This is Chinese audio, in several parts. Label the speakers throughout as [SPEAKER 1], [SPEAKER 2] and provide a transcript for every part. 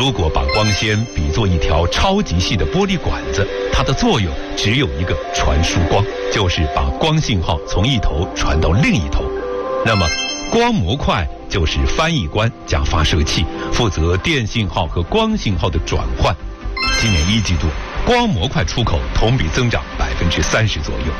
[SPEAKER 1] 如果把光纤比作一条超级细的玻璃管子，它的作用只有一个传输光，就是把光信号从一头传到另一头。那么光模块就是翻译官加发射器，负责电信号和光信号的转换。今年1季度，光模块出口同比增长30%左右。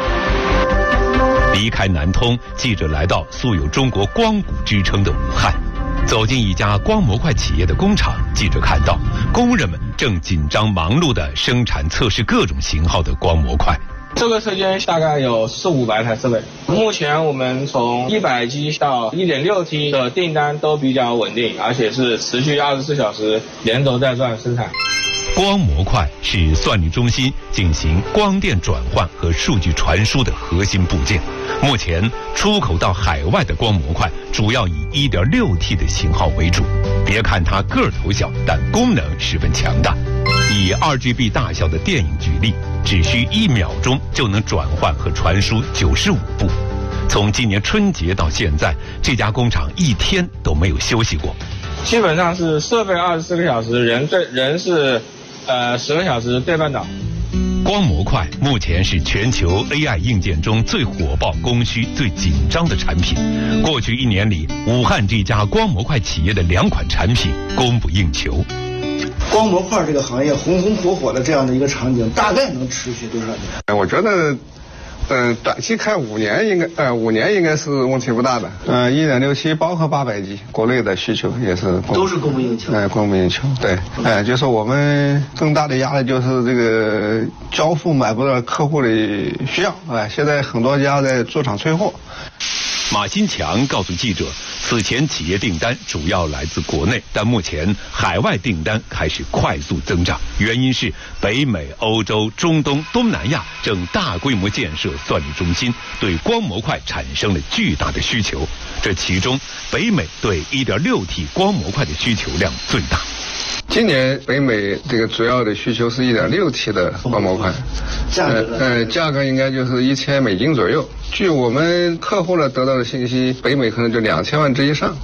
[SPEAKER 1] 离开南通，记者来到素有中国光谷之称的武汉，走进一家光模块企业的工厂，记者看到工人们正紧张忙碌地生产测试各种型号的光模块。
[SPEAKER 2] 这个时间大概有400-500台设备，目前我们从100G 到 1.6T 的订单都比较稳定，而且是持续24小时连轴在转生产。
[SPEAKER 1] 光模块是算力中心进行光电转换和数据传输的核心部件。目前出口到海外的光模块主要以 1.6T 的型号为主。别看它个头小，但功能十分强大。以 2GB 大小的电影举例，只需1秒钟就能转换和传输95部。从今年春节到现在，这家工厂一天都没有休息过。
[SPEAKER 2] 基本上是设备24个小时，人是10个小时对半岛。
[SPEAKER 1] 光模块目前是全球 AI 硬件中最火爆、供需最紧张的产品。过去1年里，武汉这家光模块企业的2款产品供不应求。
[SPEAKER 3] 光模块这个行业红红火火的这样的一个场景，大概能持续多少年？
[SPEAKER 4] 我觉得，短期看5年应该是问题不大的。1.6T包括800G，国内的需求也是
[SPEAKER 3] 都是供不应求。
[SPEAKER 4] 供不应求，对。就是我们更大的压力就是这个交付满足了客户的需要。现在很多家在驻厂催货。
[SPEAKER 1] 马新强告诉记者，此前企业订单主要来自国内，但目前海外订单开始快速增长，原因是北美、欧洲、中东、东南亚正大规模建设算力中心，对光模块产生了巨大的需求。这其中，北美对 1.6T 光模块的需求量最大。
[SPEAKER 4] 今年北美这个主要的需求是 1.6T 的光模块，价格应该就是$1000左右。据我们客户呢得到的信息，北美可能就2000万只以上。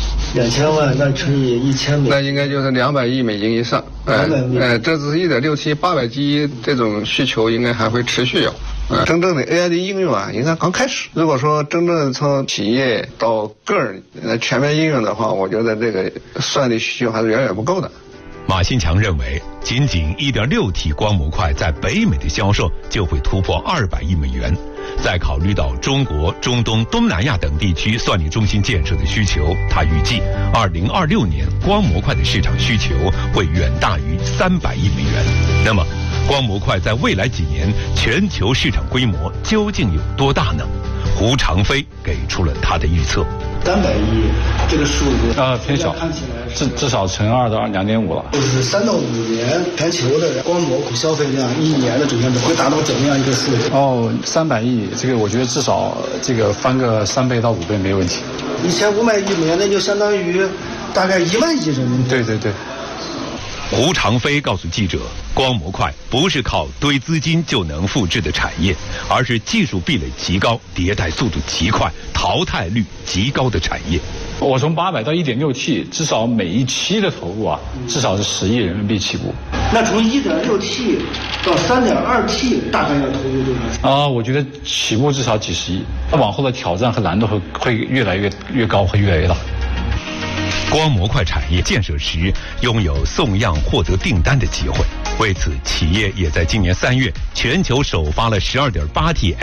[SPEAKER 3] 2000万那乘以1000美，
[SPEAKER 4] 那应该就是200亿美金以上。这只是 1.6T 800G 这种需求应该还会持续有。真正的 AI 的应用应该刚开始。如果说真正从企业到个人全面应用的话，我觉得这个算力需求还是远远不够的。
[SPEAKER 1] 马新强认为，仅仅 1.6T 光模块在北美的销售就会突破200亿美元。再考虑到中国、中东、东南亚等地区算力中心建设的需求，他预计2026年光模块的市场需求会远大于300亿美元。那么，光模块在未来几年全球市场规模究竟有多大呢？胡长飞给出了他的预测
[SPEAKER 3] ：300亿这个数字
[SPEAKER 5] 偏小，
[SPEAKER 3] 看起来
[SPEAKER 5] 至少乘2到2.5了。
[SPEAKER 3] 就是3到5年全球的光模消费量1年的总量会达到怎么样一个数字
[SPEAKER 5] ？300亿，这个我觉得至少这个翻个3倍到5倍没问题。
[SPEAKER 3] 1500亿美元，那就相当于大概1万亿人民币。
[SPEAKER 5] 对对对。
[SPEAKER 1] 胡长飞告诉记者，光模块不是靠堆资金就能复制的产业，而是技术壁垒极高、迭代速度极快、淘汰率极高的产业。
[SPEAKER 5] 我从800到 1.6T， 至少每一期的投入至少是10亿人民币起步。
[SPEAKER 3] 那从 1.6T 到 3.2T 大概要投入多少？
[SPEAKER 5] 我觉得起步至少几十亿，往后的挑战和难度会越来越高，会越来越大。
[SPEAKER 1] 光模块产业建设时拥有送样获得订单的机会，为此企业也在今年3月全球首发了12.8T